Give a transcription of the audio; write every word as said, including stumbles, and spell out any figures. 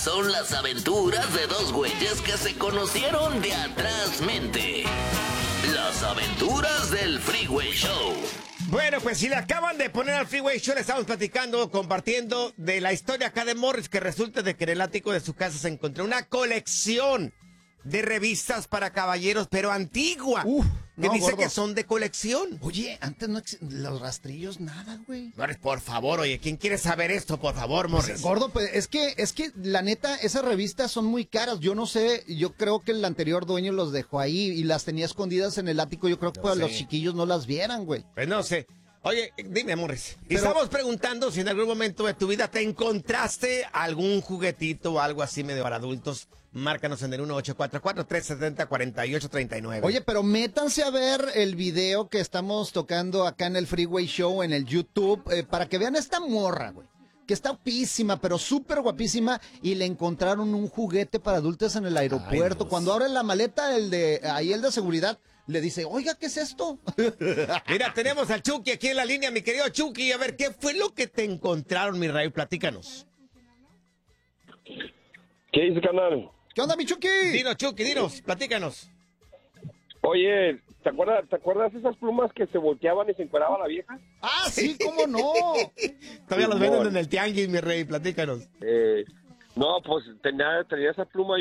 son las aventuras de dos güeyes que se conocieron de atrás mente. Las aventuras del Freeway Show. Bueno, pues si le acaban de poner al Freeway Show, le estamos platicando, compartiendo de la historia acá de Morris, que resulta de que en el ático de su casa se encontró una colección de revistas para caballeros, pero antigua, Uf, que no, dice gordo. que son de colección. Oye, antes no ex- los rastrillos, nada, güey. Morris, por favor, oye, ¿quién quiere saber esto? Por favor, Morris. Gordo, pues es que, es que la neta, esas revistas son muy caras. Yo no sé, yo creo que el anterior dueño los dejó ahí y las tenía escondidas en el ático. Yo creo que Yo para sé. los chiquillos no las vieran, güey. Pues no sé. Oye, dime, Morris. Y Pero- estamos preguntando si en algún momento de tu vida te encontraste algún juguetito o algo así medio para adultos. Márcanos en el uno ocho cuatro cuatro, tres siete cero, cuatro ocho tres nueve. Oye, pero métanse a ver el video que estamos tocando acá en el Freeway Show, en el YouTube, eh, para que vean esta morra, güey. Que está guapísima, pero súper guapísima, y le encontraron un juguete para adultos en el aeropuerto. Dios. Cuando abre la maleta, el de ahí el de seguridad le dice, oiga, ¿qué es esto? Mira, tenemos al Chucky aquí en la línea, mi querido Chucky. A ver, ¿qué fue lo que te encontraron, mi rey? Platícanos. ¿Qué dice, canal? ¿Qué onda, mi Chucky? Dinos, Chucky, dinos, platícanos. Oye, ¿te acuerdas, ¿te acuerdas esas plumas que se volteaban y se encueraba la vieja? Ah, sí, cómo no. Todavía los Simón. venden en el tianguis, mi rey, platícanos. Eh, no, pues tenía, tenía esa pluma